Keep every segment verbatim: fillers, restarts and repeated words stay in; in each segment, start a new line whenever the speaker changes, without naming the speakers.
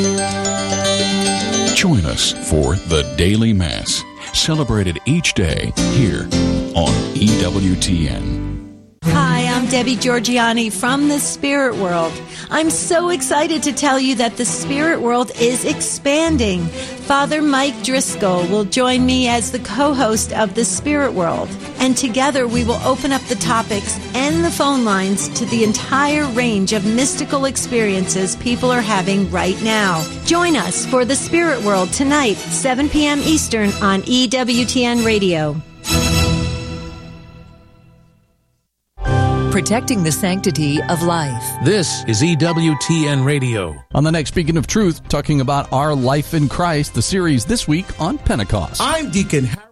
Join us for the Daily Mass, celebrated each day here on E W T N.
Hi, I'm Debbie Georgiani from the Spirit World. I'm so excited to tell you that the Spirit World is expanding. Father Mike Driscoll will join me as the co-host of the Spirit World. And together we will open up the topics and the phone lines to the entire range of mystical experiences people are having right now. Join us for the Spirit World tonight, seven p.m. Eastern on E W T N Radio.
Protecting the sanctity of life.
This is E W T N Radio.
On the next Speaking of Truth, talking about our life in Christ, the series this week on Pentecost.
I'm Deacon Harold.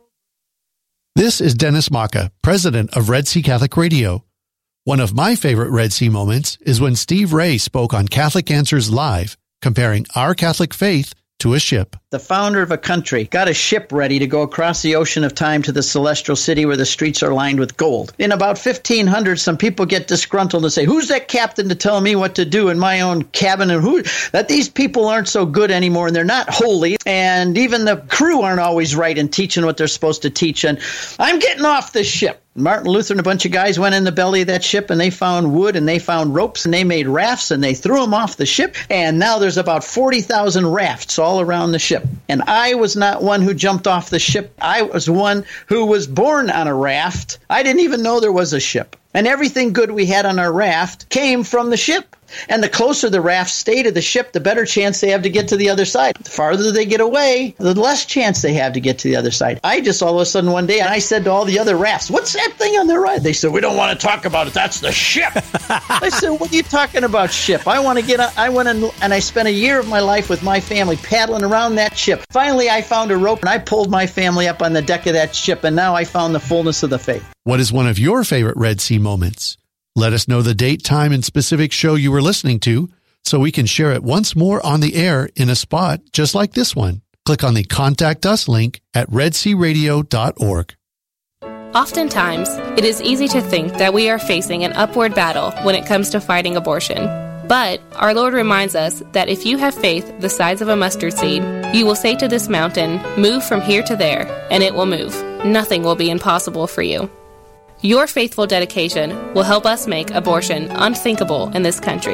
This is Dennis Maka, president of Red Sea Catholic Radio. One of my favorite Red Sea moments is when Steve Ray spoke on Catholic Answers Live, comparing our Catholic faith to a ship.
The founder of a country got a ship ready to go across the ocean of time to the celestial city where the streets are lined with gold. In about fifteen hundred, some people get disgruntled and say, who's that captain to tell me what to do in my own cabin? And who that these people aren't so good anymore and they're not holy. And even the crew aren't always right in teaching what they're supposed to teach. And I'm getting off this ship. Martin Luther and a bunch of guys went in the belly of that ship and they found wood and they found ropes and they made rafts and they threw them off the ship. And now there's about forty thousand rafts all around the ship. And I was not one who jumped off the ship. I was one who was born on a raft. I didn't even know there was a ship. And everything good we had on our raft came from the ship. And the closer the raft stay to the ship, the better chance they have to get to the other side. The farther they get away, the less chance they have to get to the other side. I just all of a sudden one day, I said to all the other rafts, what's that thing on the right? They said, we don't want to talk about it. That's the ship. I said, what are you talking about, ship? I want to get on. I went in, and I spent a year of my life with my family paddling around that ship. Finally, I found a rope, and I pulled my family up on the deck of that ship, and now I found the fullness of the faith.
What is one of your favorite Red Sea moments? Let us know the date, time, and specific show you were listening to so we can share it once more on the air in a spot just like this one. Click on the Contact Us link at red sea radio dot org.
Oftentimes, it is easy to think that we are facing an upward battle when it comes to fighting abortion. But our Lord reminds us that if you have faith the size of a mustard seed, you will say to this mountain, move from here to there, and it will move. Nothing will be impossible for you. Your faithful dedication will help us make abortion unthinkable in this country.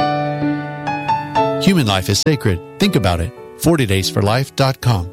Human life is sacred. Think about it. forty days for life dot com.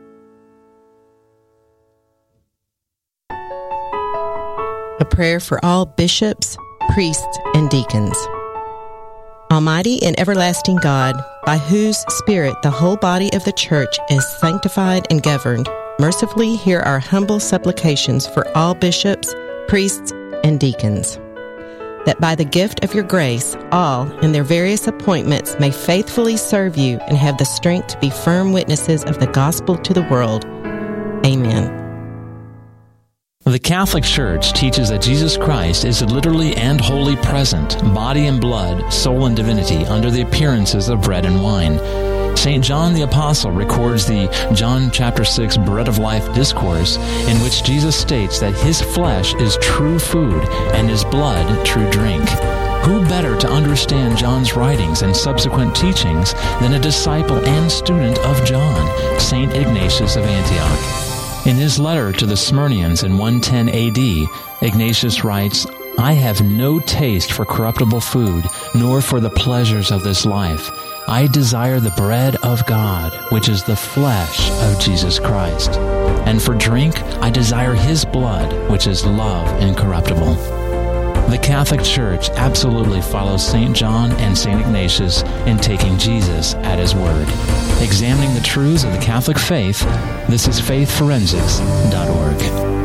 A prayer for all bishops, priests, and deacons. Almighty and everlasting God, by whose Spirit the whole body of the Church is sanctified and governed, mercifully hear our humble supplications for all bishops, priests, and deacons, that by the gift of your grace, all in their various appointments may faithfully serve you and have the strength to be firm witnesses of the gospel to the world. Amen.
The Catholic Church teaches that Jesus Christ is literally and wholly present, body and blood, soul and divinity, under the appearances of bread and wine. Saint John the Apostle records the John chapter six Bread of Life discourse, in which Jesus states that his flesh is true food and his blood true drink. Who better to understand John's writings and subsequent teachings than a disciple and student of John, Saint Ignatius of Antioch? In his letter to the Smyrnians in one ten A D, Ignatius writes, I have no taste for corruptible food, nor for the pleasures of this life. I desire the bread of God, which is the flesh of Jesus Christ. And for drink, I desire his blood, which is love incorruptible. The Catholic Church absolutely follows Saint John and Saint Ignatius in taking Jesus at his word. Examining the truths of the Catholic faith, this is faith forensics dot org.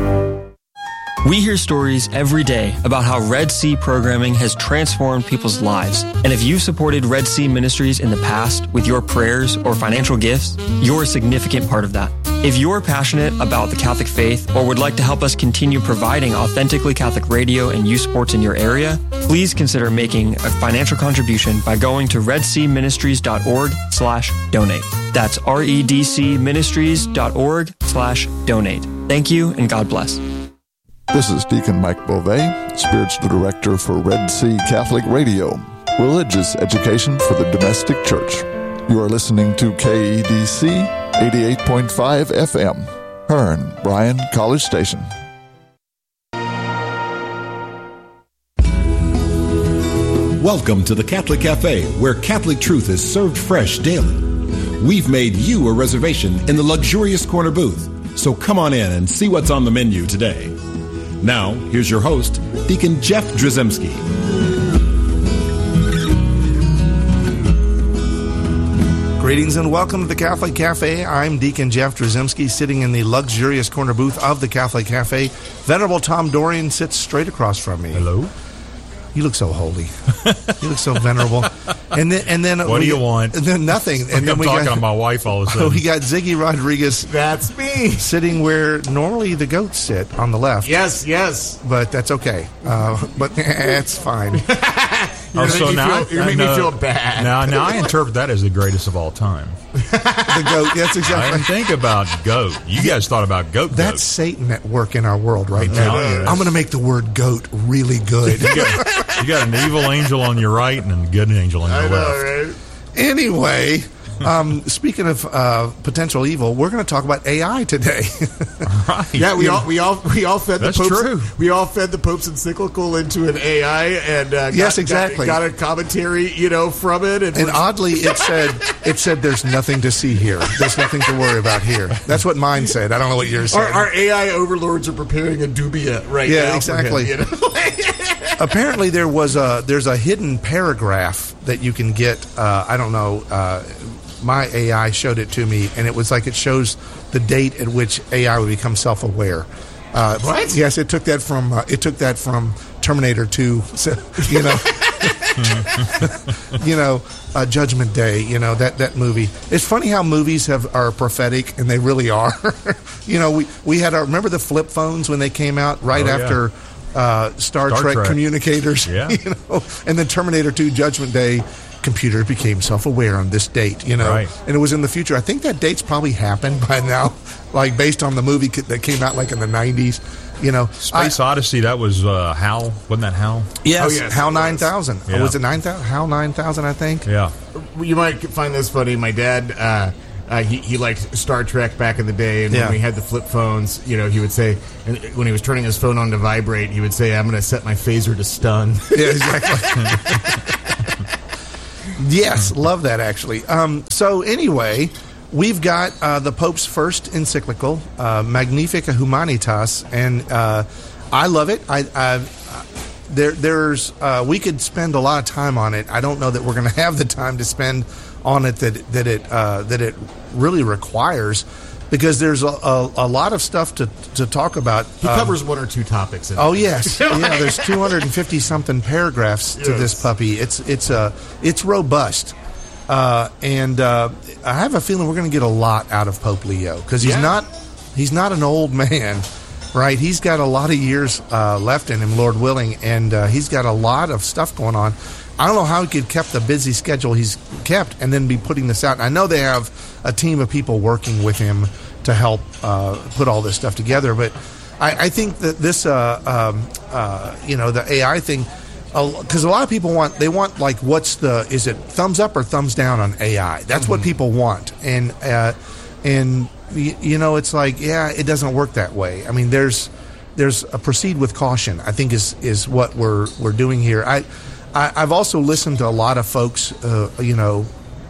We hear stories every day about how Red Sea programming has transformed people's lives. And if you've supported Red Sea Ministries in the past with your prayers or financial gifts, you're a significant part of that. If you're passionate about the Catholic faith or would like to help us continue providing authentically Catholic radio and youth sports in your area, please consider making a financial contribution by going to red sea ministries dot org slash donate. That's R E D C ministries dot org slash donate. Thank you and God bless.
This is Deacon Mike Beauvais, Spiritual Director for Red Sea Catholic Radio, religious education for the domestic church. You are listening to K E D C eighty-eight point five F M, Hearn, Bryan College Station.
Welcome to the Catholic Cafe, where Catholic truth is served fresh daily. We've made you a reservation in the luxurious corner booth, so come on in and see what's on the menu today. Now, here's your host, Deacon Jeff Drzymski.
Greetings and welcome to the Catholic Cafe. I'm Deacon Jeff Drzymski, sitting in the luxurious corner booth of the Catholic Cafe. Venerable Tom Dorian sits straight across from me.
Hello.
You look so holy. You look so venerable. And then, and then
what
we,
do you want?
And then nothing.
Like
and then
I'm
we
talking
got,
on my wife all of a sudden.
We got Ziggy Rodriguez.
That's me.
Sitting where normally the goats sit, on the left.
Yes, yes.
But that's okay. Uh, but it's fine.
Oh, so now
feel, you're making me feel bad.
Now, now I interpret that as the greatest of all time.
The goat. That's exactly.
I didn't think about goat. You guys thought about goat.
That's
goat.
Satan at work in our world right now.
You,
I'm going to make the word goat really good.
You got, you got an evil angel on your right and a good angel on your
I know,
left.
Right?
Anyway, um, speaking of uh, potential evil, we're going to talk about A I today.
Right.
Yeah, we all we all we all fed
That's
the Pope's,
true.
We all fed the Pope's encyclical into an A I, and uh, got,
yes, exactly.
got, got a commentary, you know, from it. And,
and oddly, it said it said there's nothing to see here. There's nothing to worry about here. That's what mine said. I don't know what yours said.
Our, our A I overlords are preparing a dubia right
yeah,
now.
Yeah, exactly.
For him, you know?
Apparently, there was a there's a hidden paragraph that you can get. Uh, I don't know. Uh, my A I showed it to me, and it was like it shows the date at which A I would become self-aware. Uh,
what?
Yes, it took that from uh, it took that from Terminator two. So, you know, you know, uh, Judgment Day. You know that that movie. It's funny how movies have are prophetic, and they really are. You know, we we had our remember the flip phones when they came out right
oh,
after.
Yeah.
Uh, Star,
Star
Trek,
Trek
communicators,
yeah.
You know, and then Terminator two Judgment Day, computer became self-aware on this date, you know,
right.
And it was in the future. I think that date's probably happened by now, like based on the movie that came out like in the nineties, you know.
Space
I,
Odyssey, that was uh, HAL, wasn't that HAL?
Yes,
oh, yes
HAL nine thousand.
Yeah.
Oh, was it nine thousand? HAL nine thousand, I think.
Yeah.
You might find this funny. My dad, uh, uh, he, he liked Star Trek back in the day, and
yeah.
when we had the flip phones, you know, he would say, and when he was turning his phone on to vibrate, he would say, "I'm going to set my phaser to stun."
Yeah, exactly. Yes, love that actually. Um, so anyway, we've got uh, the Pope's first encyclical, uh, Magnificat Humanitas, and uh, I love it. I, I there, there's uh, we could spend a lot of time on it. I don't know that we're going to have the time to spend on it that that it uh, that it really requires. Because there's a, a, a lot of stuff to to talk about.
He um, covers one or two topics. In
oh
it.
yes, yeah. There's two hundred fifty something paragraphs to
yes.
this puppy. It's it's uh, it's robust, uh, and uh, I have a feeling we're going to get a lot out of Pope Leo because he's yeah. not he's not an old man, right? He's got a lot of years uh, left in him, Lord willing, and uh, he's got a lot of stuff going on. I don't know how he could kept the busy schedule he's kept and then be putting this out. And I know they have a team of people working with him to help uh, put all this stuff together. But I, I think that this, uh, um, uh, you know, the A I thing, because uh, a lot of people want, they want like, what's the, is it thumbs up or thumbs down on A I? That's mm-hmm. what people want. And, uh, and y- you know, it's like, yeah, it doesn't work that way. I mean, there's, there's a proceed with caution, I think is, is what we're, we're doing here. I, I, I've also listened to a lot of folks, uh, you know,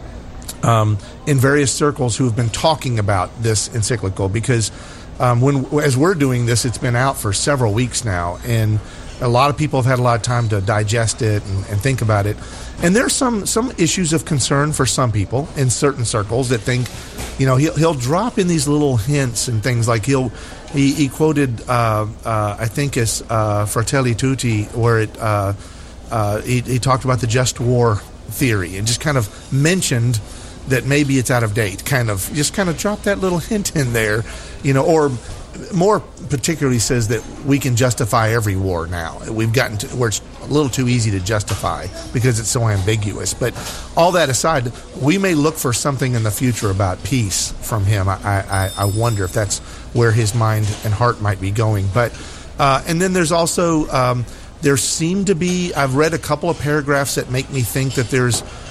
um, in various circles who have been talking about this encyclical because um, when as we're doing this, it's been out for several weeks now, and a lot of people have had a lot of time to digest it and, and think about it. And there's some some issues of concern for some people in certain circles that think, you know, he'll he'll drop in these little hints and things like he'll he, he quoted uh, uh, I think it's uh, Fratelli Tutti where it. Uh, Uh, he, he talked about the just war theory and just kind of mentioned that maybe it's out of date, kind of just kind of dropped that little hint in there, you know, or more particularly says that we can justify every war now. We've gotten to where it's a little too easy to justify because it's so ambiguous. But all that aside, we may look for something in the future about peace from him. I, I, I wonder if that's where his mind and heart might be going. But uh, and then there's also... Um, There seem to be, I've read a couple of paragraphs that make me think that there's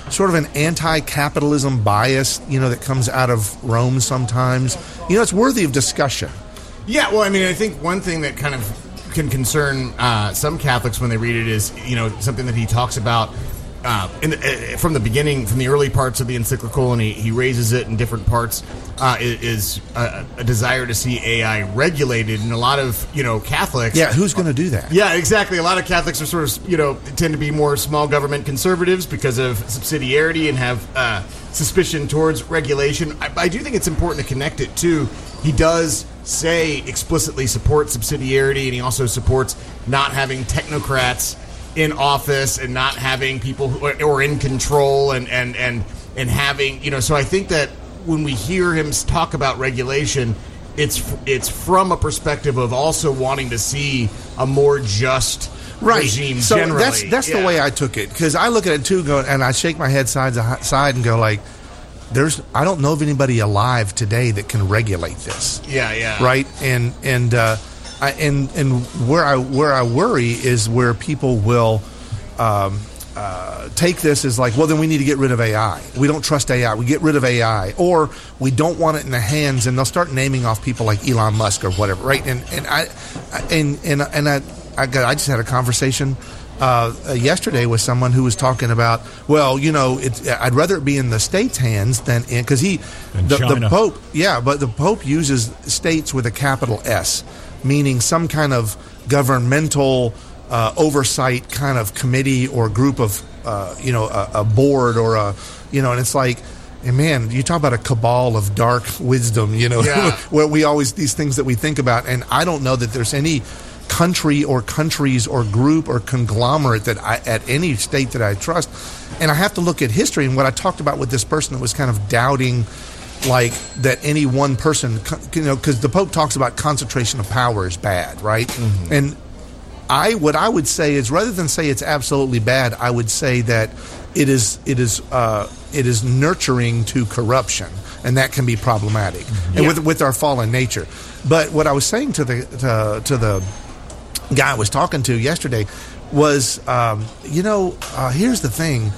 sort of an anti-capitalism bias, you know, that comes out of Rome sometimes. You know, it's worthy of discussion.
Yeah, well, I mean, I think one thing that kind of can concern uh, some Catholics when they read it is, you know, something that he talks about uh, in the, uh, from the beginning, from the early parts of the encyclical, and he, he raises it in different parts, uh, is, is a, a desire to see A I regulated. And a lot of, you know, Catholics...
Yeah, who's going to do that?
Yeah, exactly. A lot of Catholics are sort of, you know, tend to be more small government conservatives because of subsidiarity and have uh, suspicion towards regulation. I, I do think it's important to connect it, too. He does say explicitly support subsidiarity, and he also supports not having technocrats in office and not having people who are, who are in control and, and, and, and having, you know, so I think that when we hear him talk about regulation, it's it's from a perspective of also wanting to see a more just
right.
regime
so
generally.
That's, that's
yeah.
the way I took it, because I look at it too, go, and I shake my head side to side and go like, There's, I don't know of anybody alive today that can regulate this.
Yeah, yeah.
Right, and and uh, I, and and where I where I worry is where people will um, uh, take this as like, well, then we need to get rid of A I. We don't trust A I. We get rid of A I, or we don't want it in the hands, and they'll start naming off people like Elon Musk or whatever. Right, and and I and and and I I, got, I just had a conversation. Uh, uh, yesterday with someone who was talking about, well, you know, it, I'd rather it be in the states' hands than in, because he, the, the Pope, yeah, but the Pope uses states with a capital S, meaning some kind of governmental uh, oversight kind of committee or group of, uh, you know, a, a board or a, you know, and it's like, and man, you talk about a cabal of dark wisdom, you know,
yeah.
where we always, these things that we think about, and I don't know that there's any country or countries or group or conglomerate that I, at any state that I trust. And I have to look at history, and what I talked about with this person that was kind of doubting like that any one person, you know, because the Pope talks about concentration of power is bad, right? Mm-hmm. And I, what I would say is, rather than say it's absolutely bad, I would say that it is it is uh, it is nurturing to corruption, and that can be problematic, mm-hmm. and yeah. with with our fallen nature. But what I was saying to the to, to the guy I was talking to yesterday was, um, you know, uh, here's the thing.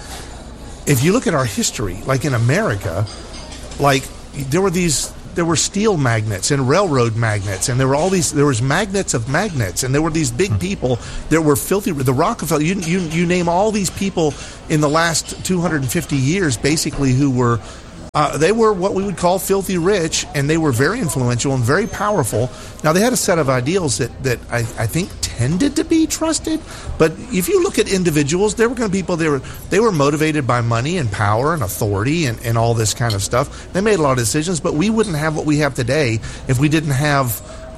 If you look at our history, like in America, like there were these, there were steel magnets and railroad magnets, and there were all these, there was magnets of magnets, and there were these big people. There were filthy, the Rockefeller, you, you, you name all these people in the last two hundred fifty years, basically, who were, Uh, they were what we would call filthy rich, and they were very influential and very powerful. Now, they had a set of ideals that, that I, I think tended to be trusted, but if you look at individuals, there were going to be people, they were, they were motivated by money and power and authority and, and all this kind of stuff. They made a lot of decisions, but we wouldn't have what we have today if we didn't have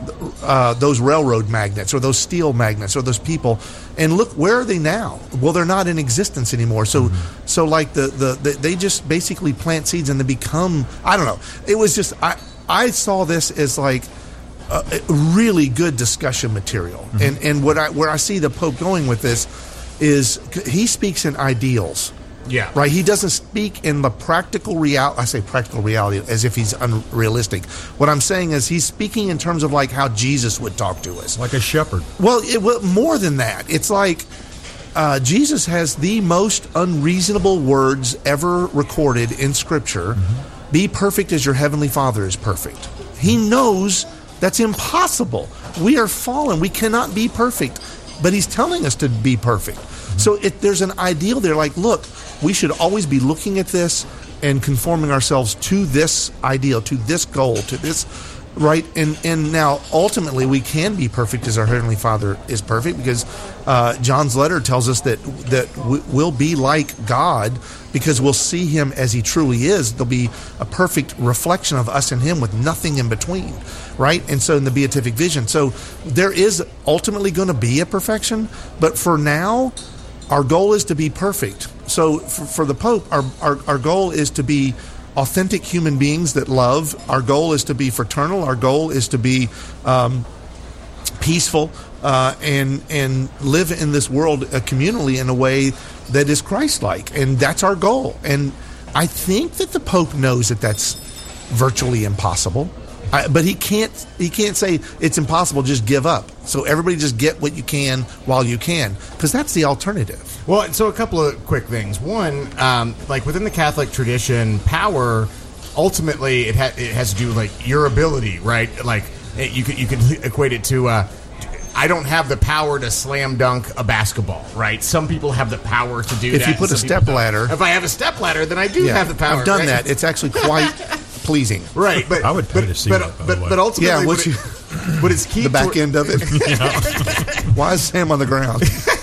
uh, those railroad magnets or those steel magnets or those people. And look, where are they now? Well, they're not in existence anymore. So, mm-hmm. so like the, the, the they just basically plant seeds and they become, I don't know. It was just, I, I saw this as like a, a really good discussion material. Mm-hmm. And, and what I, where I see the Pope going with this is he speaks in ideals.
Yeah.
Right. He doesn't speak in the practical reality. I say practical reality as if he's unrealistic. What I'm saying is he's speaking in terms of like how Jesus would talk to us.
Like a shepherd.
Well, it, well more than that. It's like uh, Jesus has the most unreasonable words ever recorded in Scripture. Mm-hmm. Be perfect as your heavenly Father is perfect. He knows that's impossible. We are fallen. We cannot be perfect. But he's telling us to be perfect. Mm-hmm. So it, there's an ideal there like, look, we should always be looking at this and conforming ourselves to this ideal, to this goal, to this, right? And and now, ultimately, we can be perfect as our Heavenly Father is perfect, because uh, John's letter tells us that, that we'll be like God because we'll see Him as He truly is. There'll be a perfect reflection of us and Him with nothing in between, right? And so in the beatific vision. So there is ultimately going to be a perfection, but for now, our goal is to be perfect. So for, for the Pope, our, our, our goal is to be authentic human beings that love. Our goal is to be fraternal. Our goal is to be um, peaceful uh, and and live in this world uh, communally in a way that is Christ-like. And that's our goal. And I think that the Pope knows that that's virtually impossible. I, but he can't. He can't say it's impossible. Just give up. So everybody just get what you can while you can, because that's the alternative.
Well, so a couple of quick things. One, um, like within the Catholic tradition, power ultimately it, ha- it has to do with like your ability, right? Like it, you could you could equate it to. Uh, I don't have the power to slam dunk a basketball, right? Some people have the power to do
if
that.
If you put a step ladder.
If I have a step ladder, then I do
yeah,
have the power.
I've done
right?
that. It's actually quite pleasing.
Right. But
I would pay
but,
to see
but,
that, by
but,
the way.
but ultimately,
yeah,
what,
you,
it, what is key
the back
to,
end of it. Why is Sam on the ground?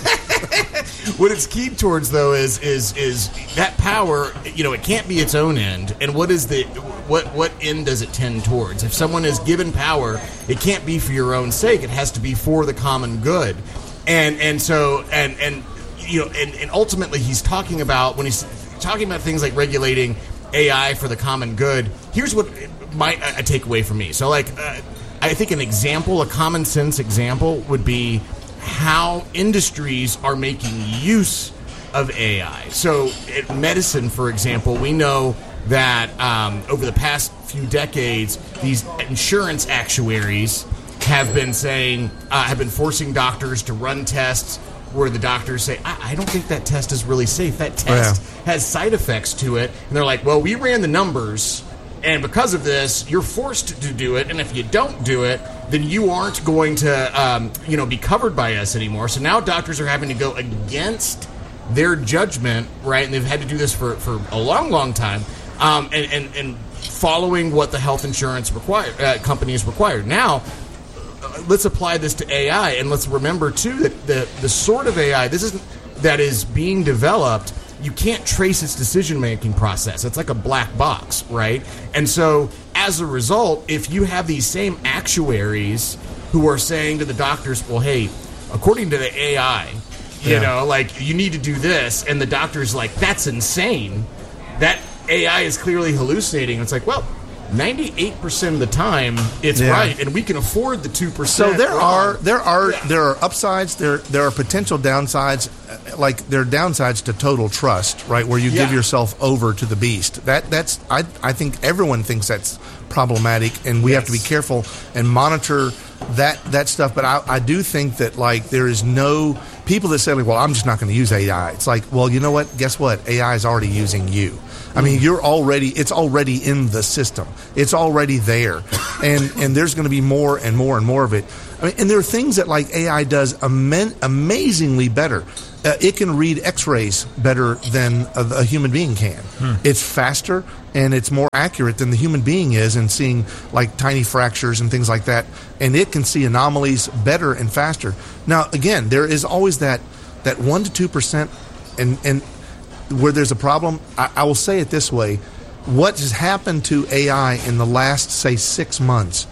What it's keyed towards, though, is is is that power. You know, it can't be its own end. And what is the what what end does it tend towards? If someone is given power, it can't be for your own sake. It has to be for the common good. And and so and and you know and, and ultimately, he's talking about when he's talking about things like regulating A I for the common good. Here's what my a takeaway from me. So, like, uh, I think an example, a common sense example, would be how industries are making use of A I. So in medicine, for example, we know that um, over the past few decades, these insurance actuaries have been saying, uh, have been forcing doctors to run tests where the doctors say, I, I don't think that test is really safe. That test
yeah.
has side effects to it. And they're like, well, we ran the numbers, and because of this, you're forced to do it. And if you don't do it, then you aren't going to, um, you know, be covered by us anymore. So now doctors are having to go against their judgment, right? And they've had to do this for, for a long, long time, um, and, and and following what the health insurance require uh, companies require. Now, uh, let's apply this to A I, and let's remember too that the the sort of A I this is that is being developed. You can't trace its decision-making process. It's like a black box, right? And so, as a result, if you have these same actuaries who are saying to the doctors, well, hey, according to the A I, you
Yeah.
know, like, you need to do this, and the doctor's like, that's insane. That A I is clearly hallucinating. It's like, well, ninety-eight percent of the time, it's
Yeah.
right, and we can afford the two percent.
So there
wrong.
are there are
Yeah.
there are upsides. There there are potential downsides. uh, Like there are downsides to total trust, right? Where you give
Yeah.
yourself over to the beast. That that's I I think everyone thinks that's problematic, and we have to be careful and monitor that that stuff. But I I do think that like there is no people that say like, well, I'm just not going to use A I. It's like, well, you know what? Guess what? A I is already using you. I mean, you're already, it's already in the system. It's already there. And and there's going to be more and more and more of it. I mean, and there are things that like A I does amen, amazingly better. Uh, it can read x-rays better than a, a human being can.
Hmm.
It's faster and it's more accurate than the human being is in seeing like tiny fractures and things like that. And it can see anomalies better and faster. Now, again, there is always that, that one to two percent and, and where there's a problem. I, I will say it this way. What has happened to A I in the last, say, six months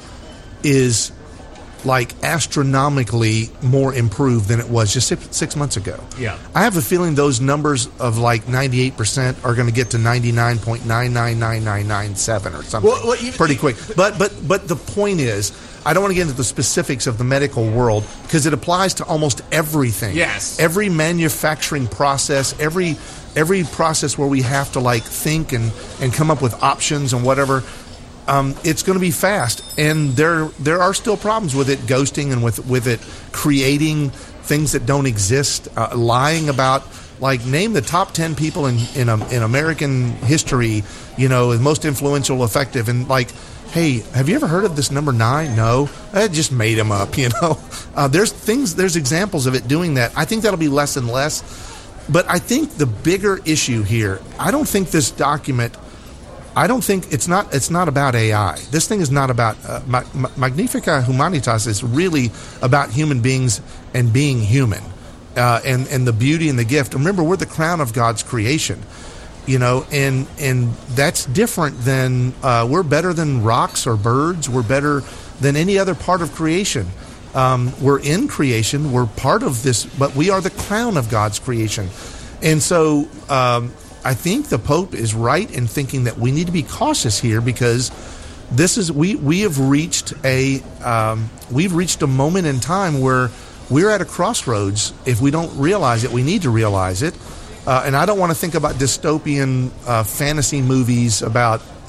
is like astronomically more improved than it was just six, six months ago.
Yeah.
I have a feeling those numbers of like ninety-eight percent are going to get to ninety-nine point nine nine nine nine nine seven or something
Well, well, even-
pretty quick. But but but the point is, I don't want to get into the specifics of the medical world because it applies to almost everything.
Yes.
Every manufacturing process, every every process where we have to like think and, and come up with options and whatever. Um, it's going to be fast, and there there are still problems with it ghosting and with with it creating things that don't exist, uh, lying about. Like, name the top ten people in in, um, in American history, you know, the most influential, effective, and like, hey, have you ever heard of this number nine? No, I just made him up. You know, uh, there's things, there's examples of it doing that. I think that'll be less and less. But I think the bigger issue here, I don't think this document. I don't think it's not. It's not about A I. This thing is not about uh, Magnificat Humanitas. Is really about human beings and being human, uh, and and the beauty and the gift. Remember, we're the crown of God's creation, you know, and and that's different than uh, we're better than rocks or birds. We're better than any other part of creation. Um, we're in creation. We're part of this, but we are the crown of God's creation, and so. Um, I think the Pope is right in thinking that we need to be cautious here because this is we we have reached a um, we've reached a moment in time where we're at a crossroads. If we don't realize it, we need to realize it. Uh, and I don't want to think about dystopian uh, fantasy movies about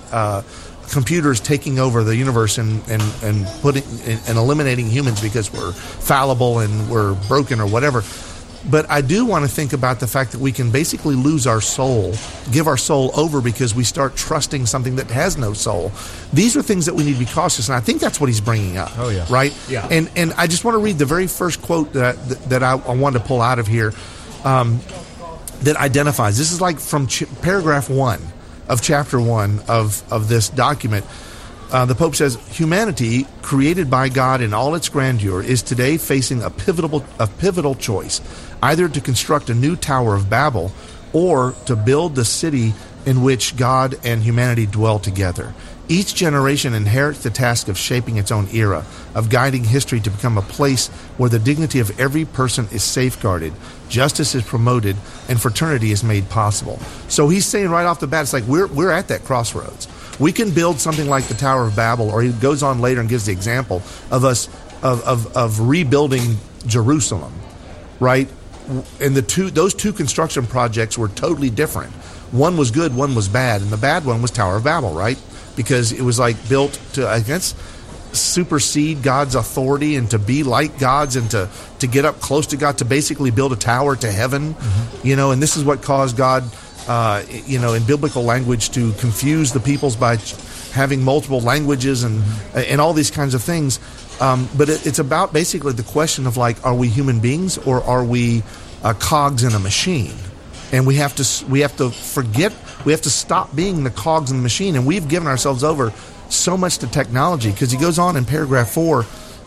uh, computers taking over the universe and and and putting and eliminating humans because we're fallible and we're broken or whatever. But I do want to think about the fact that we can basically lose our soul, give our soul over because we start trusting something that has no soul. These are things that we need to be cautious, and I think that's what he's bringing up.
Oh, yeah.
Right?
Yeah.
And and I just want to read the very first quote that that I, I wanted to pull out of here um, that identifies. This is like from ch- paragraph one of chapter one of, of this document. Uh, the Pope says, humanity, created by God in all its grandeur, is today facing a pivotal, a pivotal choice, either to construct a new Tower of Babel or to build the city in which God and humanity dwell together. Each generation inherits the task of shaping its own era, of guiding history to become a place where the dignity of every person is safeguarded, justice is promoted, and fraternity is made possible. So he's saying right off the bat, it's like we're we're at that crossroads. We can build something like the Tower of Babel, or he goes on later and gives the example of us of of, of rebuilding Jerusalem, right? And the two those two construction projects were totally different. One was good, one was bad, and the bad one was Tower of Babel, right? Because it was like built to, I guess, supersede God's authority and to be like God's and to, to get up close to God, to basically build a tower to heaven, mm-hmm. you know, and this is what caused God, uh, you know, in biblical language to confuse the peoples by having multiple languages and mm-hmm. and all these kinds of things. Um, but it, it's about basically the question of like, are we human beings or are we uh, cogs in a machine? And we have to we have to forget, we have to stop being the cogs in the machine. And we've given ourselves over so much to technology, because he goes on in paragraph four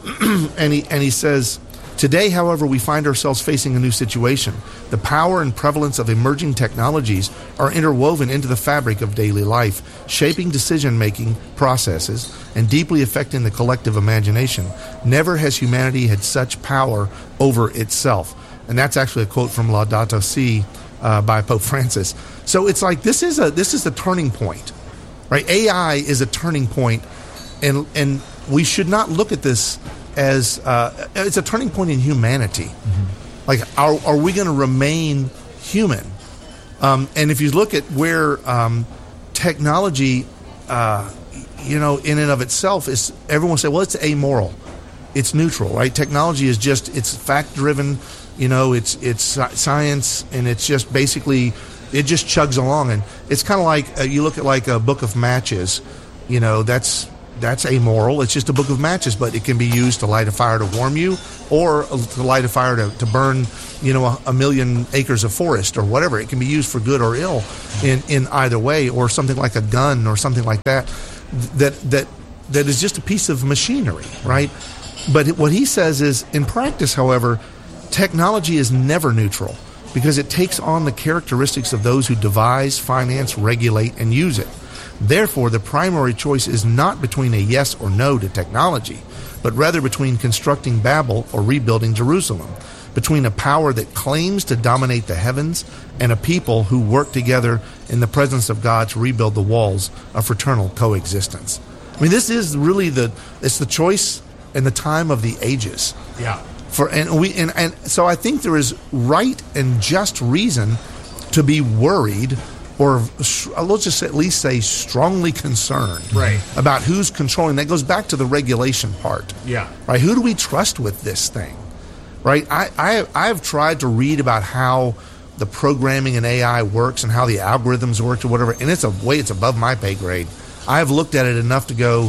and he and he says, today, however, we find ourselves facing a new situation. The power and prevalence of emerging technologies are interwoven into the fabric of daily life, shaping decision-making processes and deeply affecting the collective imagination. Never has humanity had such power over itself. And that's actually a quote from Laudato Si uh, by Pope Francis. So it's like this is a this is a turning point, right? A I is a turning point, and and we should not look at this as uh, it's a turning point in humanity. Mm-hmm. Like, are are we going to remain human? Um, and if you look at where um, technology, uh, you know, in and of itself is, everyone say, well, it's amoral, it's neutral, right? Technology is just, it's fact driven. You know, it's it's science, and it's just basically, it just chugs along. And it's kind of like, uh, you look at like a book of matches, you know, that's that's amoral. It's just a book of matches, but it can be used to light a fire to warm you, or to light a fire to, to burn, you know, a, a million acres of forest or whatever. It can be used for good or ill in, in either way, or something like a gun or something like that, that that that is just a piece of machinery, right? But what he says is, in practice, however, technology is never neutral, because it takes on the characteristics of those who devise, finance, regulate, and use it. Therefore, the primary choice is not between a yes or no to technology, but rather between constructing Babel or rebuilding Jerusalem, between a power that claims to dominate the heavens and a people who work together in the presence of God to rebuild the walls of fraternal coexistence. I mean, this is really the, it's the choice and the time of the ages.
Yeah.
For and we and, and so I think there is right and just reason to be worried, or let's just at least say strongly concerned,
right,
about who's controlling. That goes back to the regulation part.
Yeah.
Right. Who do we trust with this thing? Right. I I I've tried to read about how the programming in A I works and how the algorithms work or whatever, and it's a way it's above my pay grade. I've looked at it enough to go,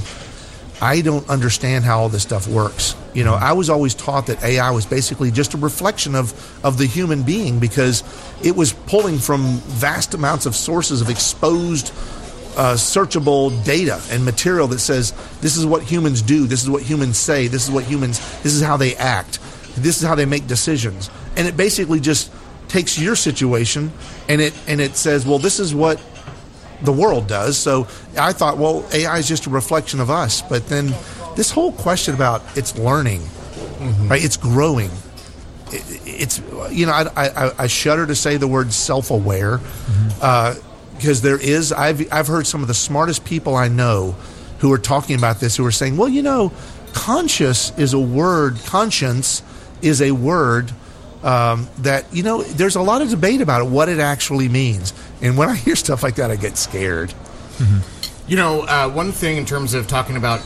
I don't understand how all this stuff works. You know, I was always taught that A I was basically just a reflection of, of the human being, because it was pulling from vast amounts of sources of exposed, uh, searchable data and material that says, this is what humans do, this is what humans say, this is what humans, this is how they act, this is how they make decisions. And it basically just takes your situation and it and it says, well, this is what the world does. So I thought, well, A I is just a reflection of us. But then this whole question about its learning, mm-hmm. right? It's growing. It, it's, you know, I, I, I shudder to say the word self-aware, mm-hmm. uh, because there is, I've, I've heard some of the smartest people I know who are talking about this, who are saying, well, you know, conscious is a word, conscience is a word Um, that, you know, there's a lot of debate about it, what it actually means. And when I hear stuff like that, I get scared.
Mm-hmm.
You know, uh, one thing in terms of talking about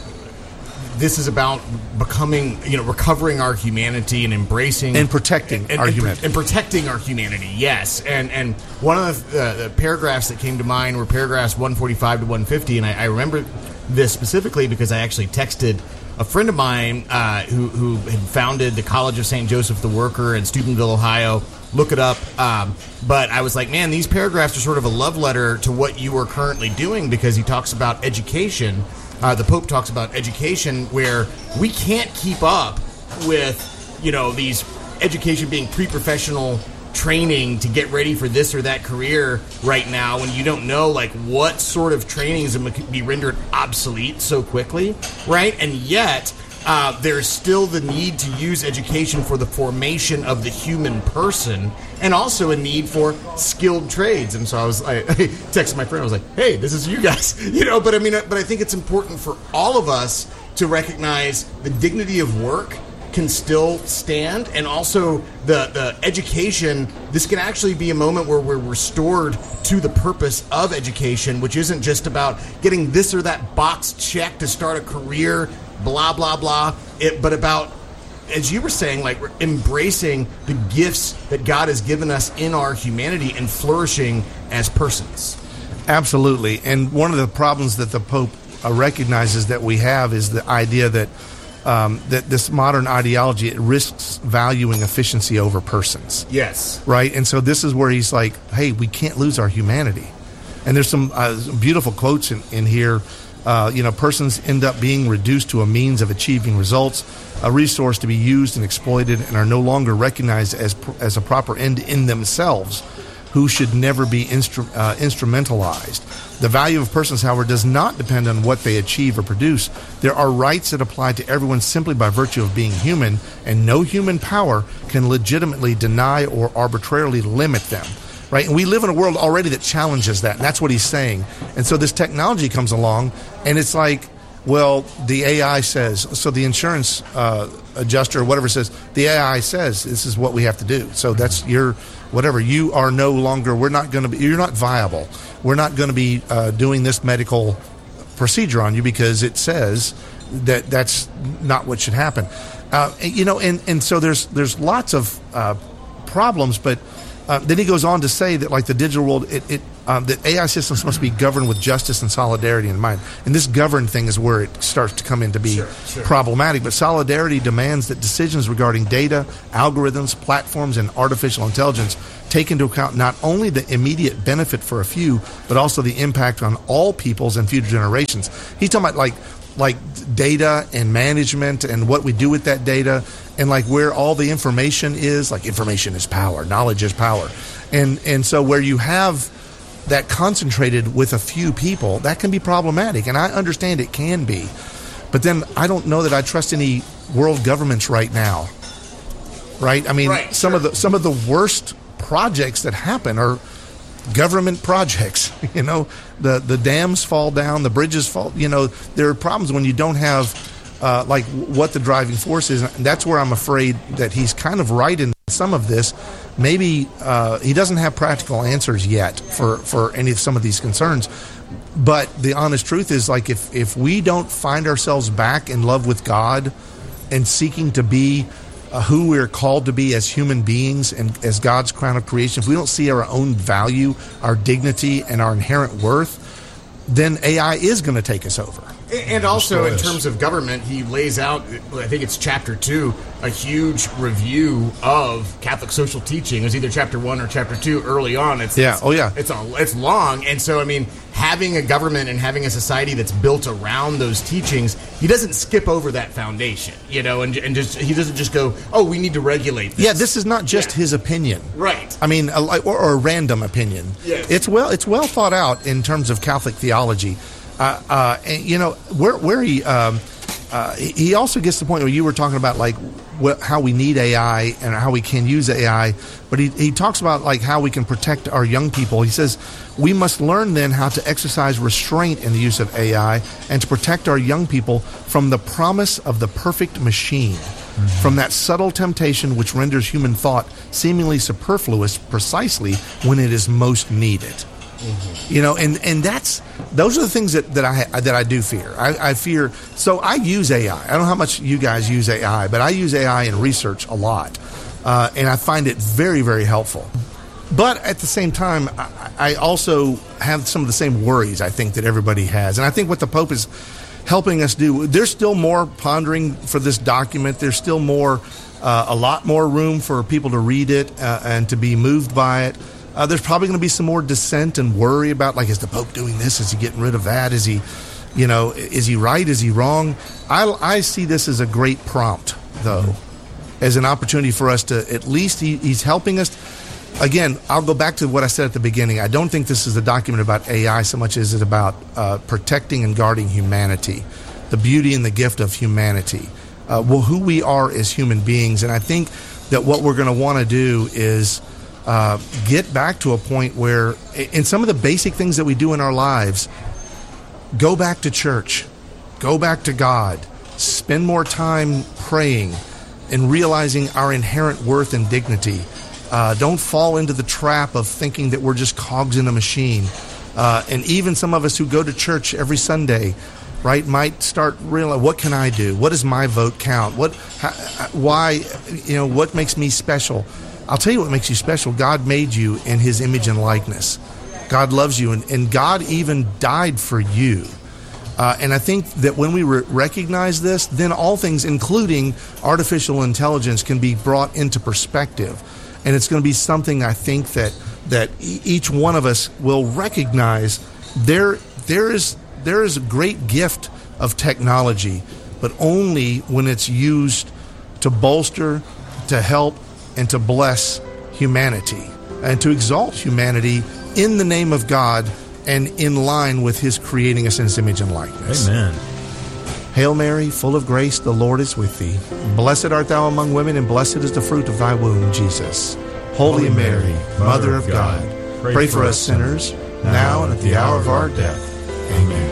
this is about becoming, you know, recovering our humanity and embracing
and protecting
and,
our
and,
humanity
and protecting our humanity. Yes, and and one of the, uh, the paragraphs that came to mind were paragraphs one forty-five to one fifty, and I, I remember this specifically because I actually texted a friend of mine uh, who who had founded the College of Saint Joseph the Worker in Steubenville, Ohio. Look it up. Um, but I was like, man, these paragraphs are sort of a love letter to what you are currently doing, because he talks about education. Uh, the Pope talks about education, where we can't keep up with, you know, these education being pre-professional training to get ready for this or that career right now, when you don't know, like, what sort of training is going to be rendered obsolete so quickly, right? And yet, uh, there's still the need to use education for the formation of the human person, and also a need for skilled trades. And so I was, I, I texted my friend, I was like, hey, this is you guys, you know, but I mean, but I think it's important for all of us to recognize the dignity of work can still stand, and also the, the education, this can actually be a moment where we're restored to the purpose of education, which isn't just about getting this or that box checked to start a career, blah, blah, blah, it, but about, as you were saying, like, we're embracing the gifts that God has given us in our humanity and flourishing as persons.
Absolutely. And one of the problems that the Pope uh, recognizes that we have is the idea that Um, that this modern ideology, it risks valuing efficiency over persons.
Yes.
Right? And so this is where he's like, hey, we can't lose our humanity. And there's some uh, beautiful quotes in, in here. Uh, you know, persons end up being reduced to a means of achieving results, a resource to be used and exploited, and are no longer recognized as, as a proper end in themselves, who should never be instru- uh, instrumentalized. The value of persons, however, does not depend on what they achieve or produce. There are rights that apply to everyone simply by virtue of being human, and no human power can legitimately deny or arbitrarily limit them. Right? And we live in a world already that challenges that, and that's what he's saying. And so this technology comes along, and it's like, well, the A I says, so the insurance uh, adjuster or whatever says, the A I says this is what we have to do. So that's your, whatever, you are no longer, we're not going to be, you're not viable. We're not going to be uh, doing this medical procedure on you because it says that that's not what should happen. Uh, you know, and, and so there's there's lots of uh, problems, but uh, then he goes on to say that, like, the digital world, it, it um, that A I systems must be governed with justice and solidarity in mind. And this govern thing is where it starts to come in to be sure, sure. problematic. But solidarity demands that decisions regarding data, algorithms, platforms, and artificial intelligence take into account not only the immediate benefit for a few, but also the impact on all peoples and future generations. He's talking about, like, like data and management and what we do with that data, and like where all the information is. Like, information is power, knowledge is power. And and so where you have that concentrated with a few people, that can be problematic. And I understand it can be. But then I don't know that I trust any world governments right now. Right? I mean, right, some sure. of the some of the worst projects that happen are government projects. You know, the the dams fall down, the bridges fall. You know, there are problems when you don't have uh, like what the driving force is. And that's where I'm afraid that he's kind of right in some of this. Maybe uh, he doesn't have practical answers yet for, for any of some of these concerns. But the honest truth is, like, if if we don't find ourselves back in love with God and seeking to be Uh, who we're called to be as human beings and as God's crown of creation, if we don't see our own value, our dignity, and our inherent worth, then A I is going to take us over.
And also, in terms of government, he lays out, I think it's chapter two, a huge review of Catholic social teaching. It was either chapter one or chapter two early on. It's,
yeah,
it's,
oh yeah.
It's, a, it's long. And so, I mean, having a government and having a society that's built around those teachings, he doesn't skip over that foundation, you know, and, and just he doesn't just go, oh, we need to regulate this.
Yeah, this is not just yeah. his opinion.
Right.
I mean, a, or, or a random opinion.
Yes.
It's well, it's well thought out in terms of Catholic theology. Uh, uh, and, you know, where where he um, uh, he also gets to the point where you were talking about, like, what, how we need A I and how we can use A I, but he he talks about, like, how we can protect our young people. He says we must learn then how to exercise restraint in the use of A I and to protect our young people from the promise of the perfect machine, mm-hmm. from that subtle temptation which renders human thought seemingly superfluous precisely when it is most needed. Mm-hmm. You know, and, and that's those are the things that, that I that I do fear. I, I fear. So I use A I. I don't know how much you guys use A I, but I use A I in research a lot, uh, and I find it very, very helpful. But at the same time, I, I also have some of the same worries I think that everybody has, and I think what the Pope is helping us do. There's still more pondering for this document. There's still more, uh, a lot more room for people to read it uh, and to be moved by it. Uh, there's probably going to be some more dissent and worry about, like, is the Pope doing this? Is he getting rid of that? Is he, you know, is he right? Is he wrong? I, I see this as a great prompt, though, as an opportunity for us to at least, he, he's helping us. Again, I'll go back to what I said at the beginning. I don't think this is a document about A I so much as it about uh, protecting and guarding humanity, the beauty and the gift of humanity, uh, well, who we are as human beings. And I think that what we're going to want to do is uh, get back to a point where, in some of the basic things that we do in our lives, go back to church, go back to God, spend more time praying and realizing our inherent worth and dignity. Uh, don't fall into the trap of thinking that we're just cogs in a machine. Uh, and even some of us who go to church every Sunday, right, might start realizing, what can I do? What does my vote count? What, how, why, you know, what makes me special? I'll tell you what makes you special. God made you in his image and likeness. God loves you, and, and God even died for you. Uh, and I think that when we re- recognize this, then all things, including artificial intelligence, can be brought into perspective. And it's going to be something I think that that each one of us will recognize. There, there is there is a great gift of technology, but only when it's used to bolster, to help, and to bless humanity, and to exalt humanity in the name of God and in line with his creating us in his image and likeness.
Amen.
Hail Mary, full of grace, the Lord is with thee. Blessed art thou among women, and blessed is the fruit of thy womb, Jesus. Holy, Holy Mary, Mary, Mother of God, God pray, pray for us sinners, now and at the hour of our death. Amen.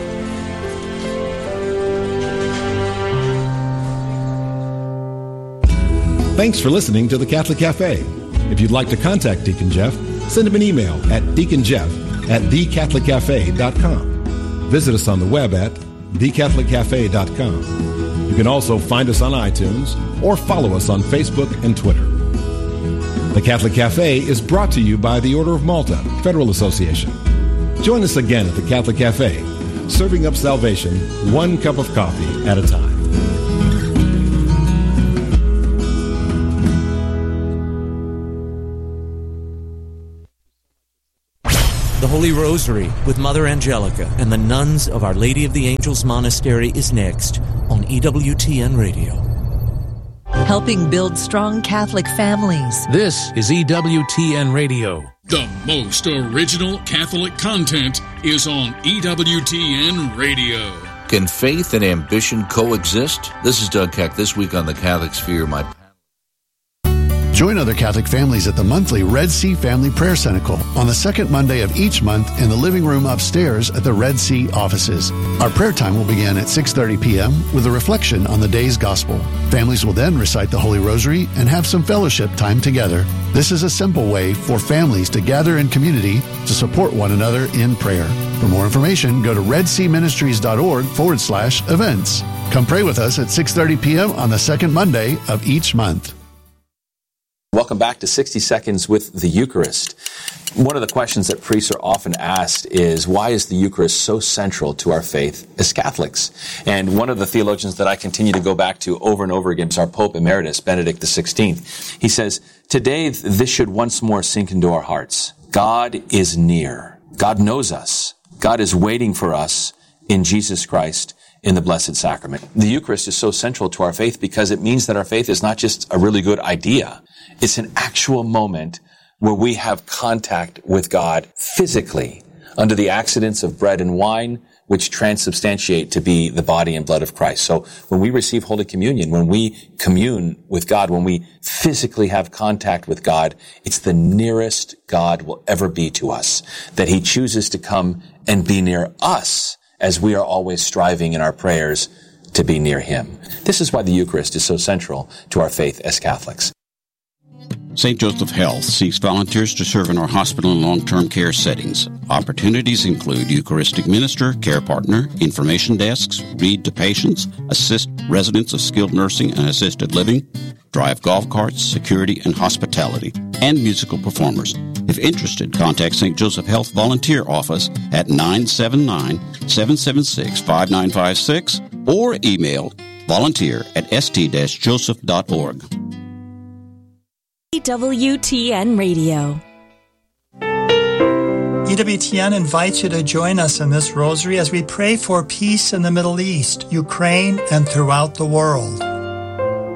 Thanks for listening to the Catholic Cafe. If you'd like to contact Deacon Jeff, send him an email at deaconjeff at the catholic cafe dot com. Visit us on the web at the catholic cafe dot com. You can also find us on iTunes or follow us on Facebook and Twitter. The Catholic Cafe is brought to you by the Order of Malta Federal Association. Join us again at the Catholic Cafe, serving up salvation one cup of coffee at a time.
The Holy Rosary with Mother Angelica and the nuns of Our Lady of the Angels Monastery is next on E W T N Radio.
Helping build strong Catholic families.
This is E W T N Radio.
The most original Catholic content is on E W T N Radio.
Can faith and ambition coexist? This is Doug Keck. This week on the Catholic Sphere, my
Join other Catholic families at the monthly Red Sea Family Prayer Cenacle on the second Monday of each month in the living room upstairs at the Red Sea offices. Our prayer time will begin at six thirty p.m. with a reflection on the day's gospel. Families will then recite the Holy Rosary and have some fellowship time together. This is a simple way for families to gather in community to support one another in prayer. For more information, go to redseaministries.org forward slash events. Come pray with us at six thirty p.m. on the second Monday of each month.
Welcome back to sixty Seconds with the Eucharist. One of the questions that priests are often asked is, why is the Eucharist so central to our faith as Catholics? And one of the theologians that I continue to go back to over and over again is our Pope Emeritus, Benedict the sixteenth. He says, today this should once more sink into our hearts. God is near. God knows us. God is waiting for us in Jesus Christ in the Blessed Sacrament. The Eucharist is so central to our faith because it means that our faith is not just a really good idea. It's an actual moment where we have contact with God physically under the accidents of bread and wine, which transubstantiate to be the body and blood of Christ. So when we receive Holy Communion, when we commune with God, when we physically have contact with God, it's the nearest God will ever be to us, that he chooses to come and be near us as we are always striving in our prayers to be near him. This is why the Eucharist is so central to our faith as Catholics.
Saint Joseph Health seeks volunteers to serve in our hospital and long-term care settings. Opportunities include Eucharistic minister, care partner, information desks, read to patients, assist residents of skilled nursing and assisted living, drive golf carts, security and hospitality, and musical performers. If interested, contact Saint Joseph Health Volunteer Office at nine seven nine, seven seven six, five nine five six or email volunteer at s t joseph dot org.
E W T N Radio.
E W T N invites you to join us in this rosary as we pray for peace in the Middle East, Ukraine, and throughout the world.